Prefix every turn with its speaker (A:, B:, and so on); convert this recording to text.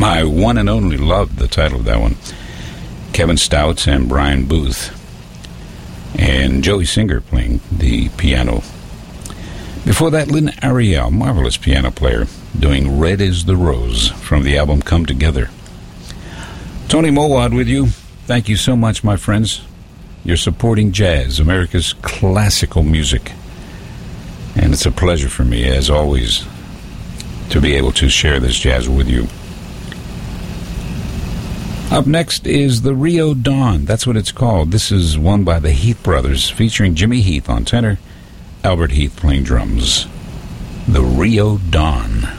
A: My One and Only Love, the title of that one. Kevin Stout and Brian Booth. And Joey Singer playing the piano. Before that, Lynn Ariel, marvelous piano player, doing Red is the Rose from the album Come Together. Tony Mowad with you. Thank you so much, my friends. You're supporting jazz, America's classical music. And it's a pleasure for me, as always, to be able to share this jazz with you. Up next is the Rio Dawn. That's what it's called. This is one by the Heath Brothers, featuring Jimmy Heath on tenor, Albert Heath playing drums. The Rio Dawn.